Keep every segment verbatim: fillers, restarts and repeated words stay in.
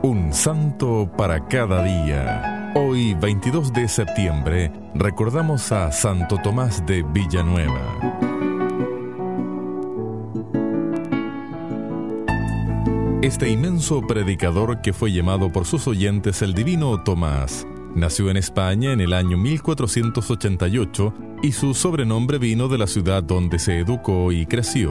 Un santo para cada día. Hoy, veintidós de septiembre, recordamos a Santo Tomás de Villanueva. Este inmenso predicador, que fue llamado por sus oyentes el Divino Tomás, nació en España en el año mil cuatrocientos ochenta y ocho y su sobrenombre vino de la ciudad donde se educó y creció.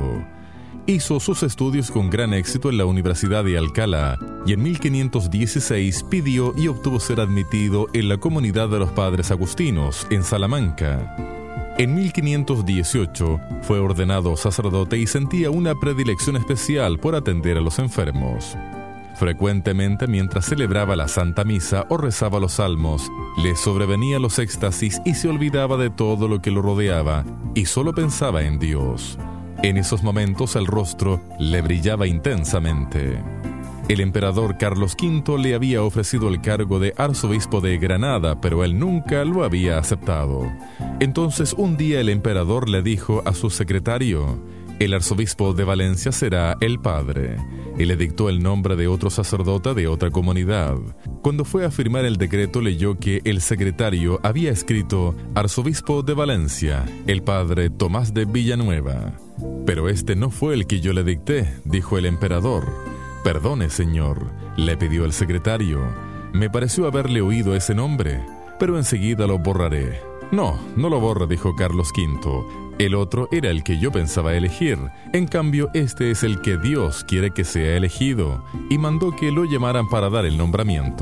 Hizo sus estudios con gran éxito en la Universidad de Alcalá y en mil quinientos dieciséis pidió y obtuvo ser admitido en la comunidad de los Padres Agustinos, en Salamanca. En mil quinientos dieciocho fue ordenado sacerdote y sentía una predilección especial por atender a los enfermos. Frecuentemente, mientras celebraba la Santa Misa o rezaba los salmos, le sobrevenía los éxtasis y se olvidaba de todo lo que lo rodeaba y solo pensaba en Dios. En esos momentos el rostro le brillaba intensamente. El emperador Carlos quinto le había ofrecido el cargo de arzobispo de Granada, pero él nunca lo había aceptado. Entonces un día el emperador le dijo a su secretario: el arzobispo de Valencia será el padre, y le dictó el nombre de otro sacerdote de otra comunidad. Cuando fue a firmar el decreto, leyó que el secretario había escrito arzobispo de Valencia, el padre Tomás de Villanueva. Pero este no fue el que yo le dicté, dijo el emperador. Perdone, señor, le pidió el secretario. Me pareció haberle oído ese nombre, pero enseguida lo borraré. No, no lo borre, dijo Carlos quinto. El otro era el que yo pensaba elegir. En cambio, este es el que Dios quiere que sea elegido, y mandó que lo llamaran para dar el nombramiento.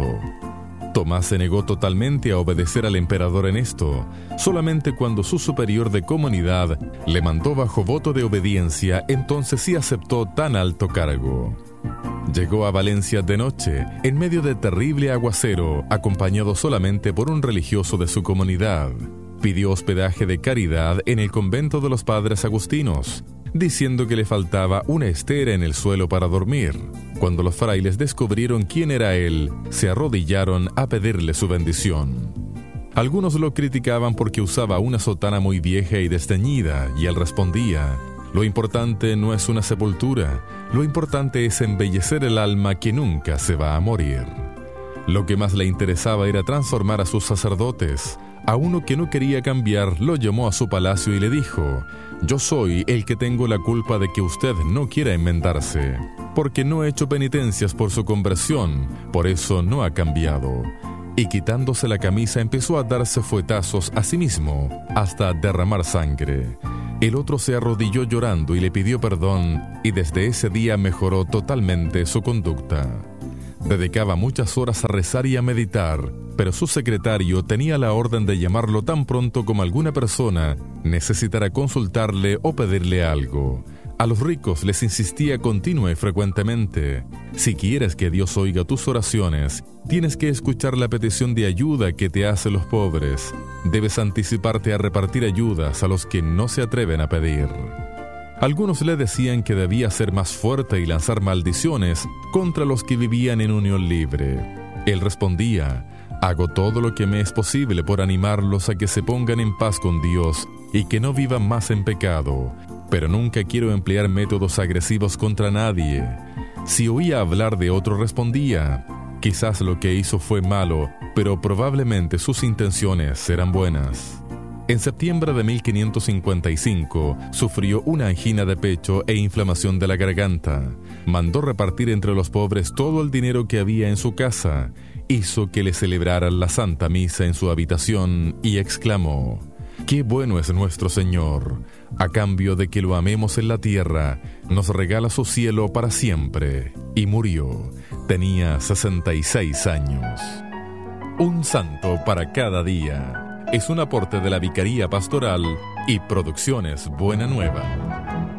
Tomás se negó totalmente a obedecer al emperador en esto. Solamente cuando su superior de comunidad le mandó bajo voto de obediencia, entonces sí aceptó tan alto cargo. Llegó a Valencia de noche, en medio de terrible aguacero, acompañado solamente por un religioso de su comunidad. Pidió hospedaje de caridad en el convento de los Padres Agustinos, diciendo que le faltaba una estera en el suelo para dormir. Cuando los frailes descubrieron quién era él, se arrodillaron a pedirle su bendición. Algunos lo criticaban porque usaba una sotana muy vieja y desteñida, y él respondía: lo importante no es una sepultura, lo importante es embellecer el alma que nunca se va a morir. Lo que más le interesaba era transformar a sus sacerdotes. A uno que no quería cambiar, lo llamó a su palacio y le dijo: yo soy el que tengo la culpa de que usted no quiera enmendarse, porque no he hecho penitencias por su conversión, por eso no ha cambiado. Y quitándose la camisa empezó a darse fuetazos a sí mismo, hasta derramar sangre. El otro se arrodilló llorando y le pidió perdón, y desde ese día mejoró totalmente su conducta. Dedicaba muchas horas a rezar y a meditar, pero su secretario tenía la orden de llamarlo tan pronto como alguna persona necesitara consultarle o pedirle algo. A los ricos les insistía continua y frecuentemente: si quieres que Dios oiga tus oraciones, tienes que escuchar la petición de ayuda que te hacen los pobres. Debes anticiparte a repartir ayudas a los que no se atreven a pedir. Algunos le decían que debía ser más fuerte y lanzar maldiciones contra los que vivían en unión libre. Él respondía: hago todo lo que me es posible por animarlos a que se pongan en paz con Dios y que no vivan más en pecado, pero nunca quiero emplear métodos agresivos contra nadie. Si oía hablar de otro, respondía: quizás lo que hizo fue malo, pero probablemente sus intenciones eran buenas. En septiembre de mil quinientos cincuenta y cinco sufrió una angina de pecho e inflamación de la garganta. Mandó repartir entre los pobres todo el dinero que había en su casa. Hizo que le celebraran la Santa Misa en su habitación y exclamó: ¡qué bueno es nuestro Señor! A cambio de que lo amemos en la tierra, nos regala su cielo para siempre. Y murió. Tenía sesenta y seis años. Un santo para cada día. Es un aporte de la Vicaría Pastoral y Producciones Buena Nueva.